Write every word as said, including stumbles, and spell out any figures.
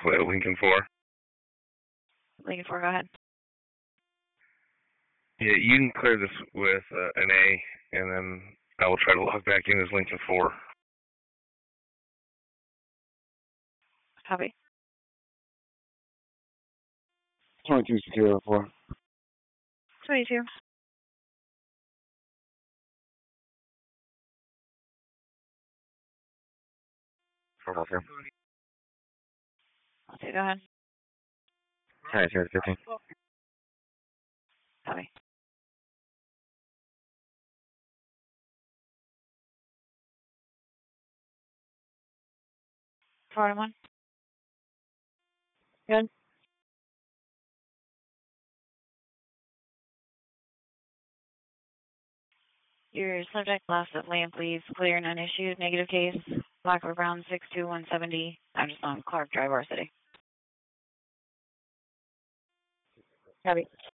with Lincoln four. Lincoln four, go ahead. Yeah, you can clear this with uh, an A, and then I will try to log back in as Lincoln four. Copy. twenty-two Secure four. twenty-two. Okay. Okay, go ahead. Alright, here's fifteen. Copy. Four and one. Good. Your subject last at lamp leaves clear, none issued, negative case, Blackbird Brown six two one seventy, I'm just on Clark Drive, our city. Copy.